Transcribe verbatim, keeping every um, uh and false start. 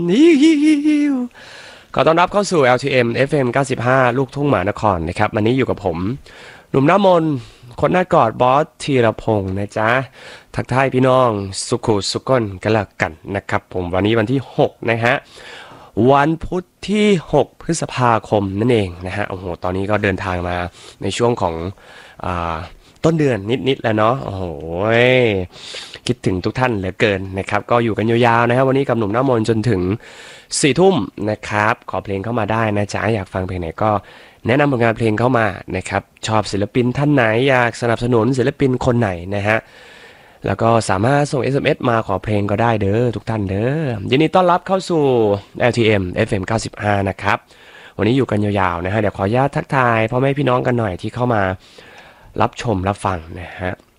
นี่ขอต้อนรับเข้าสู่ แอล ที เอ็ม เอฟ เอ็ม เก้าสิบห้า ลูกทุ่งหมานครนะครับวันนี้อยู่กับผมหนุ่มหน้ามนคนหน้ากอดบอสธีรพงศ์นะจ๊ะทักทายพี่น้องสุขุสุขก้นกันละกันนะครับผมวันนี้วันที่หกนะฮะวันพุธที่หกพฤษภาคมนั่นเองนะฮะโอ้โหตอนนี้ก็เดินทางมาในช่วงของอ่าต้นเดือนนิดๆแล้วเนาะโอ้โหคิดถึงทุกท่านเหลือเกินนะครับก็อยู่กันยาวๆนะครับวันนี้กับหนุ่มหน้ามนจนถึงสี่ทุ่มนะครับขอเพลงเข้ามาได้นะจ๊ะอยากฟังเพลงไหนก็แนะนำผลงานเพลงเข้ามานะครับชอบศิลปินท่านไหนอยากสนับสนุนศิลปินคนไหนนะฮะแล้วก็สามารถส่ง เอส เอ็ม เอส มาขอเพลงก็ได้เด้อทุกท่านเด้อยินดีต้อนรับเข้าสู่ แอล ที เอ็ม เอฟ เอ็ม เก้าสิบห้านะครับวันนี้อยู่กันยาวๆนะฮะเดี๋ยวขออนุญาตทักทายพ่อแม่พี่น้องกันหน่อยที่เข้ามารับชมรับฟังนะฮะ